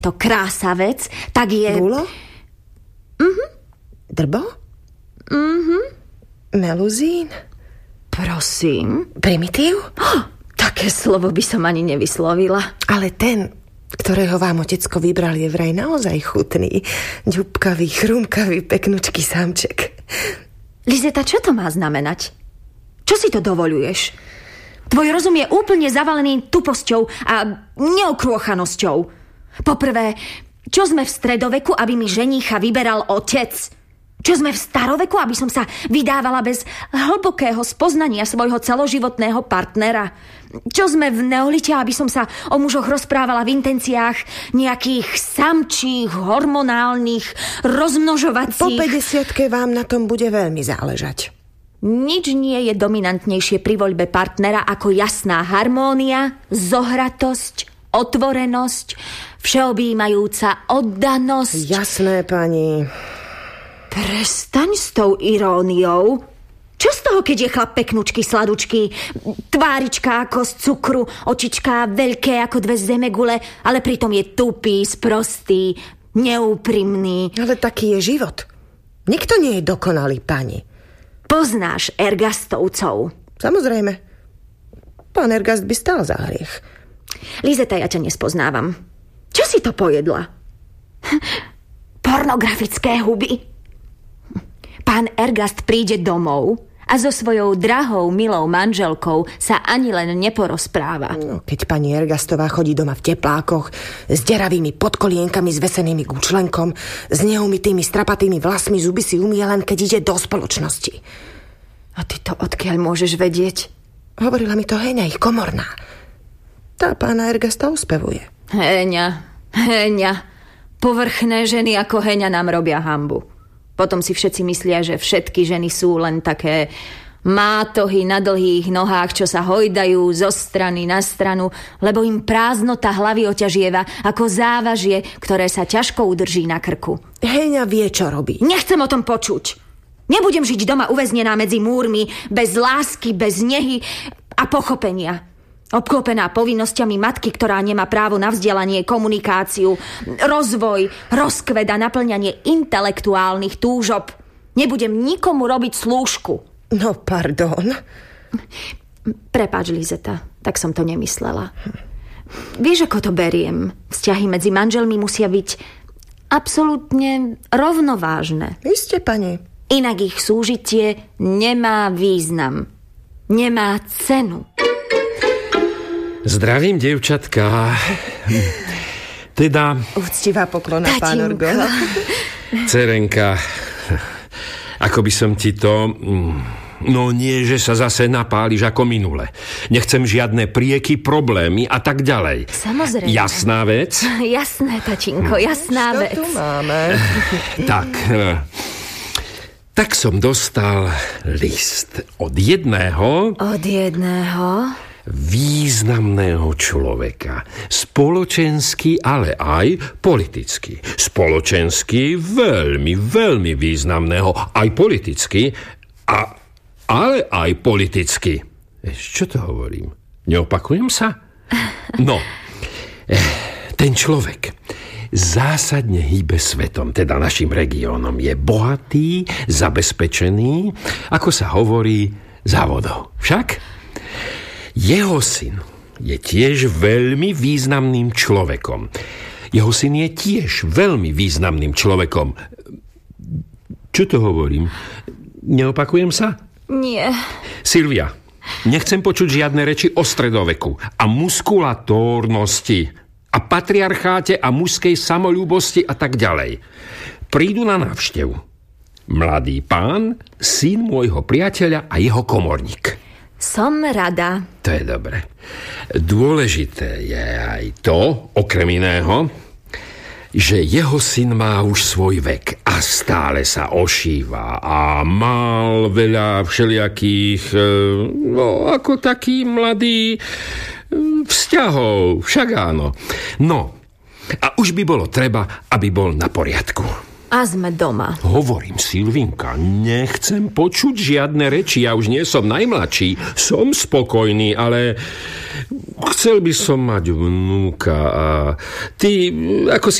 to krásavec, tak je... Bulo? Drbo? Meluzín? Prosím? Primitív? Také slovo by som ani nevyslovila. Ale ten, ktorého vám otecko vybral, je vraj naozaj chutný. Ďubkavý, chrumkavý, peknučký samček. Lizeta, čo to má znamenať? Čo si to dovoľuješ? Tvoj rozum je úplne zavalený tuposťou a neokrôchanosťou. Poprvé, čo sme v stredoveku, aby mi ženícha vyberal otec? Čo sme v staroveku, aby som sa vydávala bez hlbokého spoznania svojho celoživotného partnera? Čo sme v neolite, aby som sa o mužoch rozprávala v intenciách nejakých samčích, hormonálnych, rozmnožovacích... Po 50-ke vám na tom bude veľmi záležať. Nič nie je dominantnejšie pri voľbe partnera ako jasná harmónia, zohratosť, otvorenosť, všeobjímajúca oddanosť. Jasné, pani. Prestaň s tou iróniou. Čo z toho, keď je chlap peknučky, sladučky, tvárička ako z cukru, očička veľké ako 2 zemegule, ale pritom je tupý, sprostý, neúprimný. Ale taký je život. Nikto nie je dokonalý, pani. Poznáš Ergastovcov? Samozrejme. Pán Ergast by stál za hriech. Lizeta, ja ťa nespoznávam. Čo si to pojedla? Pornografické huby. Pán Ergast príde domov a so svojou drahou, milou manželkou sa ani len neporozpráva. No, keď pani Ergastová chodí doma v teplákoch, s deravými podkolienkami zvesenými k účlenkom, s neumytými strapatými vlasmi, zuby si umie len, keď ide do spoločnosti. A ty to odkiaľ môžeš vedieť? Hovorila mi to Heňa, ich komorná. Tá pána Ergasta uspevuje. Heňa. Povrchné ženy ako Heňa nám robia hanbu. Potom si všetci myslia, že všetky ženy sú len také mátohy na dlhých nohách, čo sa hojdajú zo strany na stranu, lebo im prázdnota hlavy oťažieva ako závažie, ktoré sa ťažko udrží na krku. Heňa vie, čo robí. Nechcem o tom počuť. Nebudem žiť doma uväznená medzi múrmi, bez lásky, bez nehy a pochopenia. Obklopená povinnosťami matky, ktorá nemá právo na vzdelanie, komunikáciu, rozvoj, rozkvet a naplňanie intelektuálnych túžob. Nebudem nikomu robiť slúžku. No, pardon. Prepáč, Lizeta, tak som to nemyslela. Vieš, ako to beriem? Vzťahy medzi manželmi musia byť absolútne rovnovážne. Iste, pani. Inak ich súžitie nemá význam. Nemá cenu. Zdravím, dievčatka. Teda... Úctivá poklona, pán Orgo. Cerenka, ako by som ti to... No nie, že sa zase napáliš ako minule. Nechcem žiadne prieky, problémy a tak ďalej. Samozrejme. Jasná vec? Jasné, tačinko, jasná vec. Čo tu máme? Tak som dostal list od jedného... významného človeka. Spoločensky, ale aj politicky. Spoločensky veľmi, veľmi významného. Aj politicky, ale aj politicky. Čo to hovorím? Neopakujem sa? No, ten človek zásadne hýbe svetom, teda našim regiónom. Je bohatý, zabezpečený, ako sa hovorí, závodov. Však? Jeho syn je tiež veľmi významným človekom. Jeho syn je tiež veľmi významným človekom. Čo to hovorím? Neopakujem sa? Nie. Silvia, nechcem počuť žiadne reči o stredoveku a muskulatórnosti a patriarcháte a mužskej samoľúbosti a tak ďalej. Prídu na návštevu mladý pán, syn môjho priateľa a jeho komorník. Som rada. To je dobre. Dôležité je aj to, okrem iného, že jeho syn má už svoj vek a stále sa ošíva a mal veľa všelijakých, ako taký mladý vzťahov, však áno. No, a už by bolo treba, aby bol na poriadku. A sme doma. Hovorím, Silvinka, nechcem počuť žiadne reči. Ja už nie som najmladší. Som spokojný, ale Chcel by som mať vnúka a ty, ako si